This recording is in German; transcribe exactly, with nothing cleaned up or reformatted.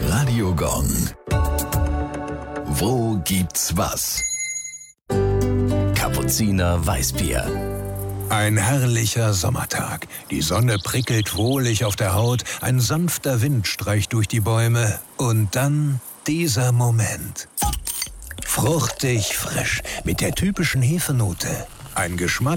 Radio Gong. Wo gibt's was? Kapuziner Weißbier. Ein herrlicher Sommertag. Die Sonne prickelt wohlig auf der Haut, ein sanfter Wind streicht durch die Bäume und dann dieser Moment. Fruchtig frisch, mit der typischen Hefenote. Ein Geschmack,